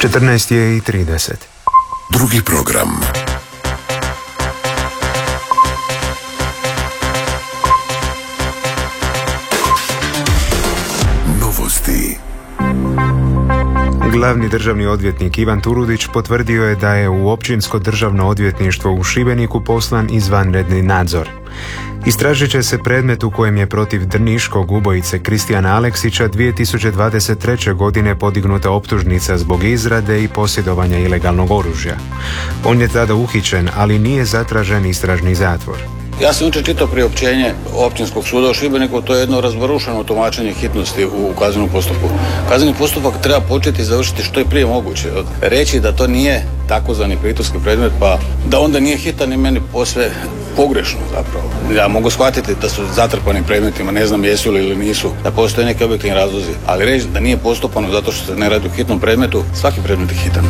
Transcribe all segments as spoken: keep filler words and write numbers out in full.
četrnaest je i trideset. Drugi program. Novosti. Glavni državni odvjetnik Ivan Turudić potvrdio je da je u Općinsko državno odvjetništvo u Šibeniku poslan izvanredni nadzor. Istražit će se predmet u kojem je protiv drniškog ubojice Kristijana Aleksića dvije tisuće dvadeset treće. godine podignuta optužnica zbog izrade i posjedovanja ilegalnog oružja. On je tada uhićen, ali nije zatražen istražni zatvor. Ja sam jučer čitao priopćenje Općinskog suda u Šibeniku, to je jedno razborušeno tumačenje hitnosti u kaznenom postupku. Kazneni postupak treba početi i završiti što je prije moguće. Reći da to nije takozvani priturski predmet, pa da onda nije hitan i meni posve pogrešno zapravo. Ja mogu shvatiti da su zatrpani predmetima, ne znam jesu li ili nisu, da postoje neki objektivni razlozi, ali reći da nije postupano zato što se ne radi o hitnom predmetu, svaki predmet je hitan.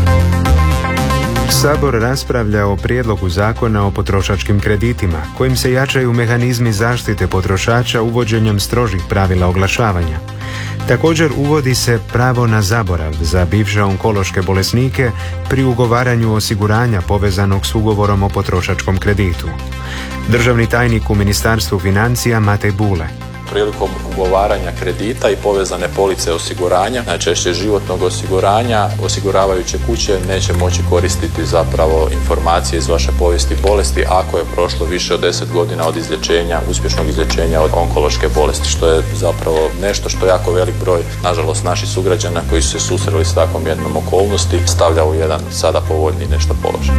Sabor raspravlja o prijedlogu zakona o potrošačkim kreditima, kojim se jačaju mehanizmi zaštite potrošača uvođenjem strožih pravila oglašavanja. Također uvodi se pravo na zaborav za bivše onkološke bolesnike pri ugovaranju osiguranja povezanog s ugovorom o potrošačkom kreditu. Državni tajnik u Ministarstvu financija Matej Bule. Prilikom ugovaranja kredita i povezane police osiguranja, najčešće životnog osiguranja, osiguravajuće kuće neće moći koristiti zapravo informacije iz vaše povijesti bolesti ako je prošlo više od deset godina od izlječenja, uspješnog izlječenja od onkološke bolesti, što je zapravo nešto što jako velik broj, nažalost, naših sugrađana koji su se susreli s takvom jednom okolnosti stavlja u jedan sada povoljniji nešto položaj.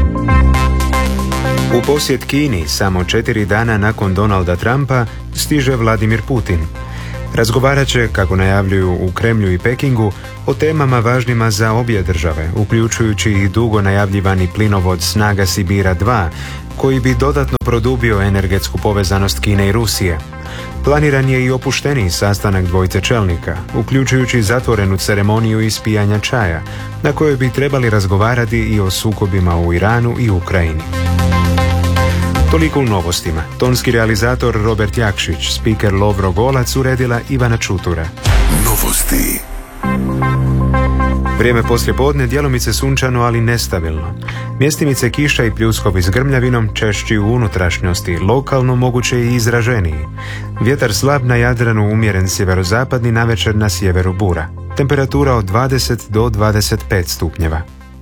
U posjet Kini, samo četiri dana nakon Donalda Trumpa, stiže Vladimir Putin. Razgovarat će, kako najavljuju u Kremlju i Pekingu, o temama važnima za obje države, uključujući i dugo najavljivani plinovod Snaga Sibira dva, koji bi dodatno produbio energetsku povezanost Kine i Rusije. Planiran je i opušteniji sastanak dvojce čelnika, uključujući zatvorenu ceremoniju ispijanja čaja, na kojoj bi trebali razgovarati i o sukobima u Iranu i Ukrajini. Toliko u novostima. Tonski realizator Robert Jakšić, spiker Lovro Golac, uredila Ivana Čutura. Novosti. Vrijeme poslijepodne djelomice sunčano, ali nestabilno. Mjestimice kiša i pljuskovi s grmljavinom, češći u unutrašnjosti, lokalno moguće i izraženiji. Vjetar slab na Jadranu, umjeren sjeverozapadni, navečer na sjeveru bura. Temperatura od dvadeset do dvadeset pet stupnjeva.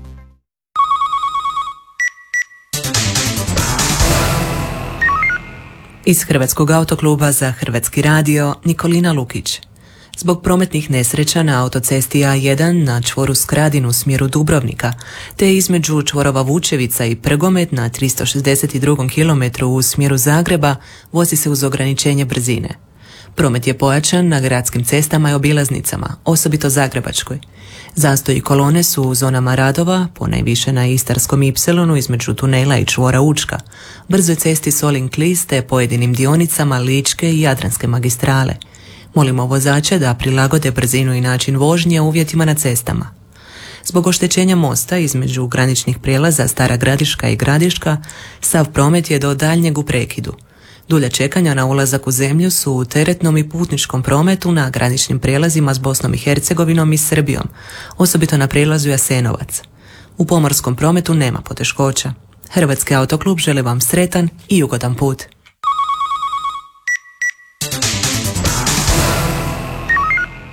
Iz Hrvatskog autokluba za Hrvatski radio Nikolina Lukić. Zbog prometnih nesreća na autocesti A jedan na čvoru Skradin u smjeru Dubrovnika, te između čvorova Vučevica i Prgomet na tristo šezdeset drugom kilometru u smjeru Zagreba vozi se uz ograničenje brzine. Promet je pojačan na gradskim cestama i obilaznicama, osobito Zagrebačkoj. Zastoji kolone su u zonama radova, ponajviše na Istarskom ipsilonu između tunela i čvora Učka, brzoj cesti Solin-Klis te pojedinim dionicama Ličke i Jadranske magistrale. Molimo vozače da prilagode brzinu i način vožnje uvjetima na cestama. Zbog oštećenja mosta između graničnih prijelaza Stara Gradiška i Gradiška, sav promet je do daljnjeg u prekidu. Dulja čekanja na ulazak u zemlju su u teretnom i putničkom prometu na graničnim prijelazima s Bosnom i Hercegovinom i Srbijom, osobito na prijelazu Jasenovac. U pomorskom prometu nema poteškoća. Hrvatski autoklub želi vam sretan i ugodan put.